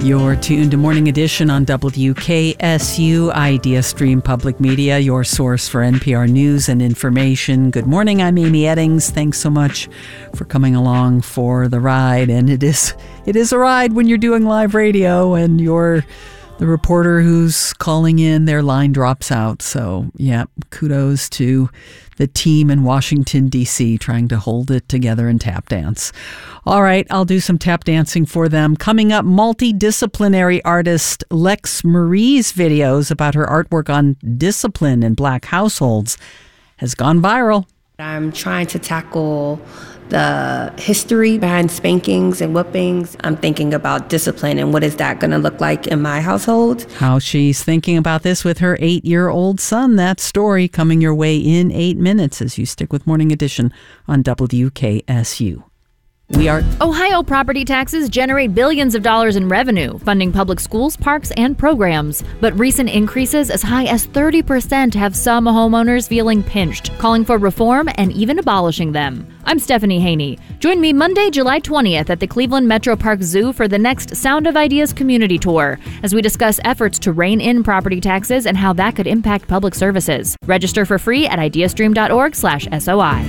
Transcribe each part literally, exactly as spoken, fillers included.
You're tuned to Morning Edition on W K S U, Idea Stream Public Media, your source for N P R news and information. Good morning, I'm Amy Eddings. Thanks so much for coming along for the ride. And it is it is a ride when you're doing live radio and you're the reporter who's calling in, their line drops out. So, yeah, kudos to the team in Washington, D C trying to hold it together and tap dance. All right, I'll do some tap dancing for them. Coming up, multidisciplinary artist Lex Marie's videos about her artwork on discipline in Black households has gone viral. I'm trying to tackle the history behind spankings and whippings. I'm thinking about discipline and what is that going to look like in my household. How she's thinking about this with her eight-year-old son. That story coming your way in eight minutes as you stick with Morning Edition on W K S U. We are Ohio property taxes generate billions of dollars in revenue, funding public schools, parks, and programs. But recent increases as high as thirty percent have some homeowners feeling pinched, calling for reform and even abolishing them. I'm Stephanie Haney. Join me Monday, July twentieth at the Cleveland Metro Park Zoo for the next Sound of Ideas community tour as we discuss efforts to rein in property taxes and how that could impact public services. Register for free at ideastream.org slash SOI.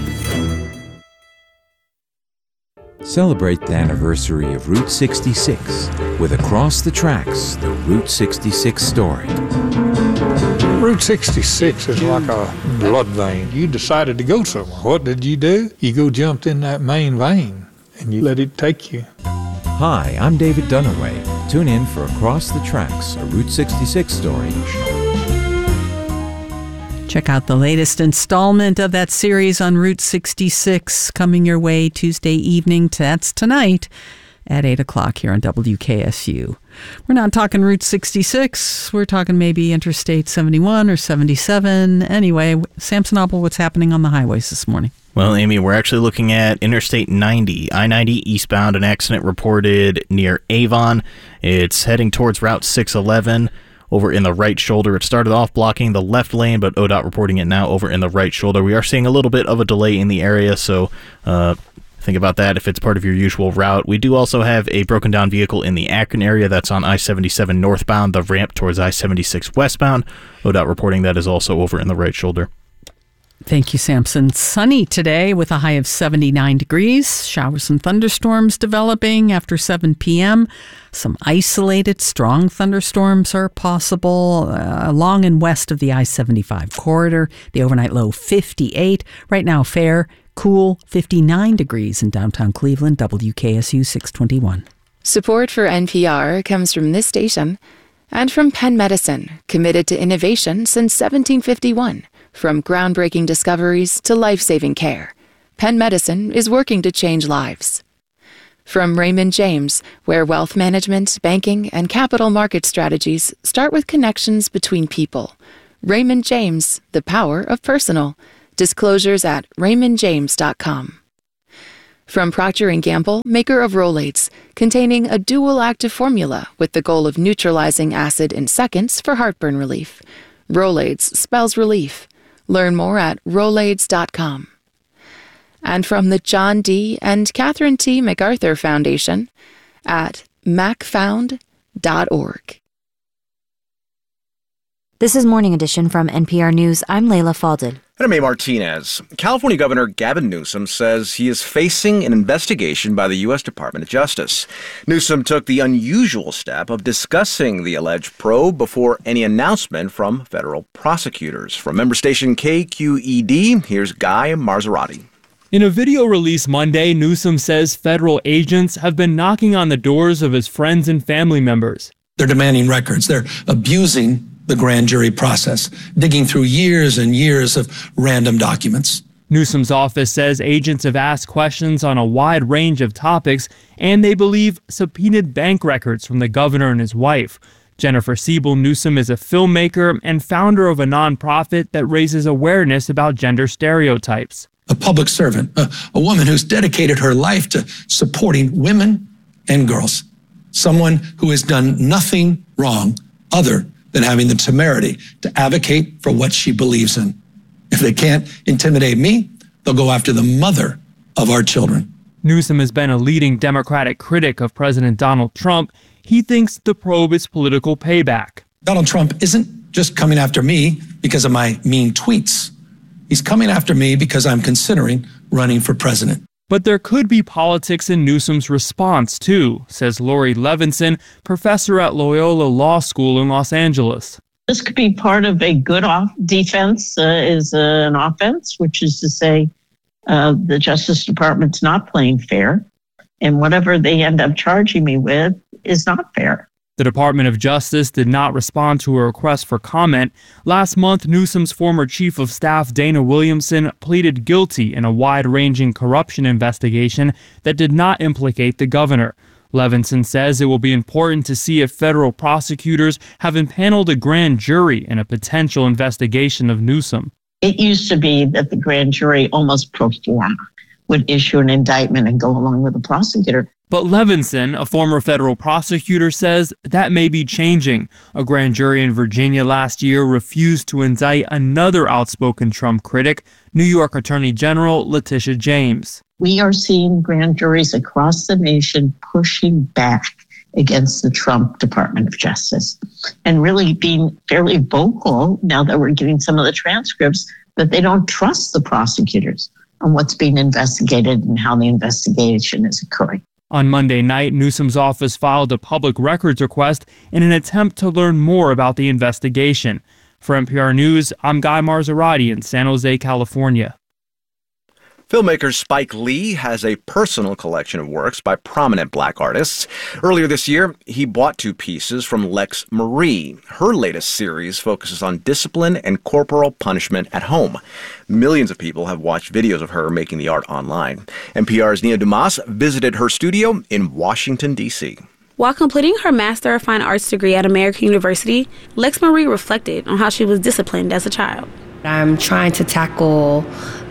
Celebrate the anniversary of Route sixty-six with Across the Tracks, the Route sixty-six story. Route sixty-six is like a blood vein. You decided to go somewhere. What did you do? You go jumped in that main vein and you let it take you. Hi, I'm David Dunaway. Tune in for Across the Tracks, a Route sixty-six story. Check out the latest installment of that series on Route sixty-six coming your way Tuesday evening. That's tonight at eight o'clock here on W K S U. We're not talking Route sixty-six. We're talking maybe Interstate seventy-one or seventy-seven. Anyway, Samson Opel, what's happening on the highways this morning? Well, Amy, we're actually looking at Interstate ninety, I ninety eastbound, an accident reported near Avon. It's heading towards Route six eleven. Over in the right shoulder. It started off blocking the left lane, but O D O T reporting it now over in the right shoulder. We are seeing a little bit of a delay in the area, so uh, think about that if it's part of your usual route. We do also have a broken down vehicle in the Akron area that's on I seventy-seven northbound, the ramp towards I seventy-six westbound. O D O T reporting that is also over in the right shoulder. Thank you, Samson. Sunny today with a high of seventy-nine degrees. Showers and thunderstorms developing after seven p.m. Some isolated strong thunderstorms are possible uh, along and west of the I seventy-five corridor. The overnight low fifty-eight. Right now fair, cool, fifty-nine degrees in downtown Cleveland. W K S U six twenty-one. Support for N P R comes from this station and from Penn Medicine, committed to innovation since seventeen fifty-one. From groundbreaking discoveries to life-saving care, Penn Medicine is working to change lives. From Raymond James, where wealth management, banking, and capital market strategies start with connections between people. Raymond James, the power of personal. Disclosures at raymond james dot com. From Procter and Gamble, maker of Rolaids, containing a dual active formula with the goal of neutralizing acid in seconds for heartburn relief. Rolaids spells relief. Learn more at rolaids dot com. And from the John D. and Catherine T. MacArthur Foundation at mac found dot org. This is Morning Edition from N P R News. I'm Layla Falded. And I'm A. Martinez. California Governor Gavin Newsom says he is facing an investigation by the U S Department of Justice. Newsom took the unusual step of discussing the alleged probe before any announcement from federal prosecutors. From member station K Q E D, here's Guy Marzorati. In a video released Monday, Newsom says federal agents have been knocking on the doors of his friends and family members. They're demanding records. They're abusing the grand jury process, digging through years and years of random documents. Newsom's office says agents have asked questions on a wide range of topics, and they believe subpoenaed bank records from the governor and his wife. Jennifer Siebel Newsom is a filmmaker and founder of a nonprofit that raises awareness about gender stereotypes. A public servant, a, a woman who's dedicated her life to supporting women and girls. Someone who has done nothing wrong other than having the temerity to advocate for what she believes in. If they can't intimidate me, they'll go after the mother of our children. Newsom has been a leading Democratic critic of President Donald Trump. He thinks the probe is political payback. Donald Trump isn't just coming after me because of my mean tweets. He's coming after me because I'm considering running for president. But there could be politics in Newsom's response, too, says Lori Levinson, professor at Loyola Law School in Los Angeles. This could be part of a good off- defense uh, is uh, an offense, which is to say uh, the Justice Department's not playing fair, and whatever they end up charging me with is not fair. The Department of Justice did not respond to a request for comment. Last month, Newsom's former chief of staff, Dana Williamson, pleaded guilty in a wide-ranging corruption investigation that did not implicate the governor. Levinson says it will be important to see if federal prosecutors have impaneled a grand jury in a potential investigation of Newsom. It used to be that the grand jury almost pro forma would issue an indictment and go along with the prosecutor. But Levinson, a former federal prosecutor, says that may be changing. A grand jury in Virginia last year refused to indict another outspoken Trump critic, New York Attorney General Letitia James. We are seeing grand juries across the nation pushing back against the Trump Department of Justice and really being fairly vocal now that we're getting some of the transcripts that they don't trust the prosecutors on what's being investigated and how the investigation is occurring. On Monday night, Newsom's office filed a public records request in an attempt to learn more about the investigation. For N P R News, I'm Guy Marzorati in San Jose, California. Filmmaker Spike Lee has a personal collection of works by prominent black artists. Earlier this year, he bought two pieces from Lex Marie. Her latest series focuses on discipline and corporal punishment at home. Millions of people have watched videos of her making the art online. N P R's Nia Dumas visited her studio in Washington, D C While completing her Master of Fine Arts degree at American University, Lex Marie reflected on how she was disciplined as a child. I'm trying to tackle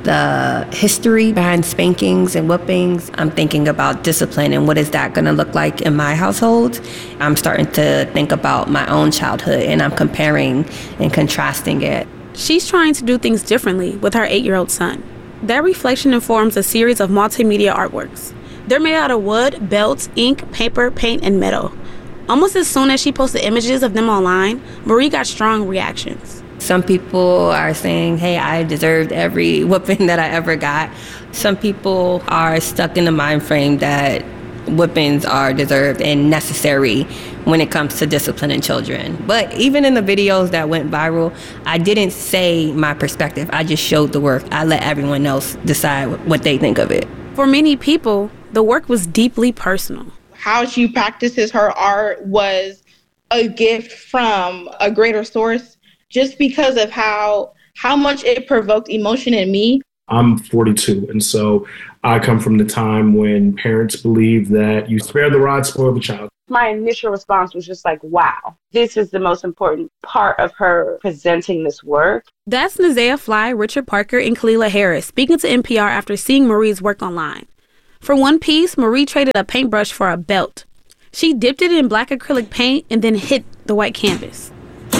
the history behind spankings and whippings. I'm thinking about discipline and what is that going to look like in my household. I'm starting to think about my own childhood, and I'm comparing and contrasting it. She's trying to do things differently with her eight-year-old son. That reflection informs a series of multimedia artworks. They're made out of wood, belts, ink, paper, paint, and metal. Almost as soon as she posted images of them online, Marie got strong reactions. Some people are saying, hey, I deserved every whipping that I ever got. Some people are stuck in the mind frame that whippings are deserved and necessary when it comes to disciplining children. But even in the videos that went viral, I didn't say my perspective. I just showed the work. I let everyone else decide what they think of it. For many people, the work was deeply personal. How she practices her art was a gift from a greater source, just because of how how much it provoked emotion in me. I'm forty-two, and so I come from the time when parents believed that you spare the rod, spoil the child. My initial response was just like, wow, this is the most important part of her presenting this work. That's Nazea Fly, Richard Parker, and Kalila Harris speaking to N P R after seeing Marie's work online. For one piece, Marie traded a paintbrush for a belt. She dipped it in black acrylic paint and then hit the white canvas.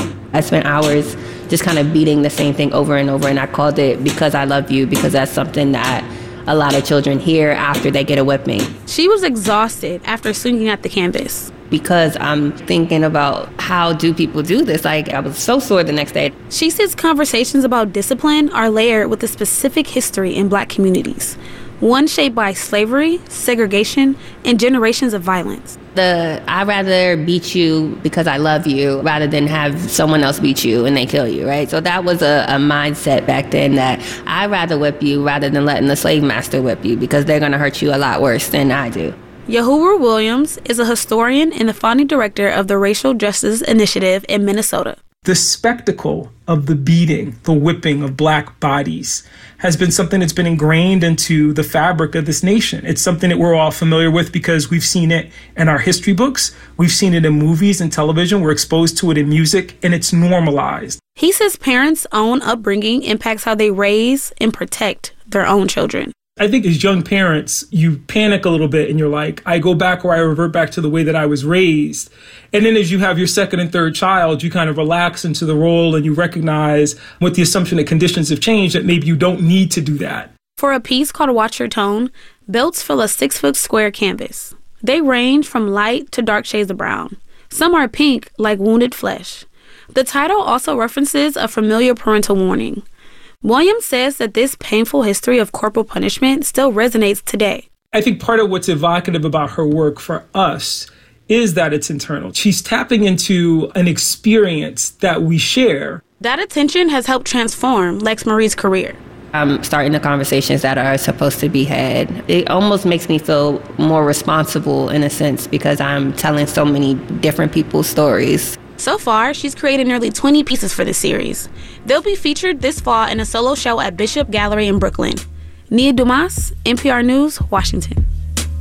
I spent hours just kind of beating the same thing over and over, and I called it Because I Love You, because that's something that a lot of children hear after they get a whipping. She was exhausted after swinging at the canvas. Because I'm thinking about how do people do this? Like, I was so sore the next day. She says conversations about discipline are layered with a specific history in black communities. One shaped by slavery, segregation, and generations of violence. The I'd rather beat you because I love you rather than have someone else beat you and they kill you, right? So that was a, a mindset back then, that I'd rather whip you rather than letting the slave master whip you, because they're going to hurt you a lot worse than I do. Yahura Williams is a historian and the founding director of the Racial Justice Initiative in Minnesota. The spectacle of the beating, the whipping of black bodies has been something that's been ingrained into the fabric of this nation. It's something that we're all familiar with because we've seen it in our history books. We've seen it in movies and television. We're exposed to it in music, and it's normalized. He says parents' own upbringing impacts how they raise and protect their own children. I think as young parents, you panic a little bit and you're like, I go back or I revert back to the way that I was raised. And then as you have your second and third child, you kind of relax into the role and you recognize, with the assumption that conditions have changed, that maybe you don't need to do that. For a piece called Watch Your Tone, Belts fill a six-foot square canvas. They range from light to dark shades of brown. Some are pink, like wounded flesh. The title also references a familiar parental warning. Williams says that this painful history of corporal punishment still resonates today. I think part of what's evocative about her work for us is that it's internal. She's tapping into an experience that we share. That attention has helped transform Lex Marie's career. I'm starting the conversations that are supposed to be had. It almost makes me feel more responsible in a sense because I'm telling so many different people's stories. So far, she's created nearly twenty pieces for this series. They'll be featured this fall in a solo show at Bishop Gallery in Brooklyn. Nia Dumas, N P R News, Washington.